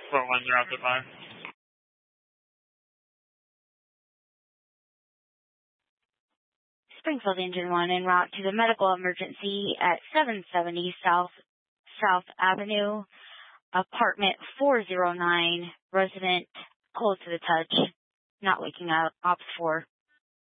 Fort 1, you're out to 5. Springfield Engine 1 en route to the medical emergency at 770 South Avenue, apartment 409, resident cold to the touch, not waking up, Ops 4.